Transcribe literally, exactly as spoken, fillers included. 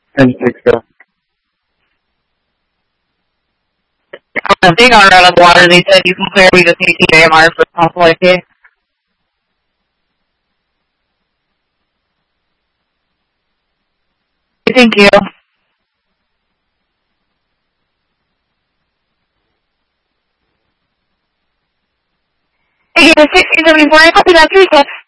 And six go. If they got out of water, they said you can clear, we just need T J M R for possible I P. Thank you. Hey, sixteen seventy-four, I copy that three six.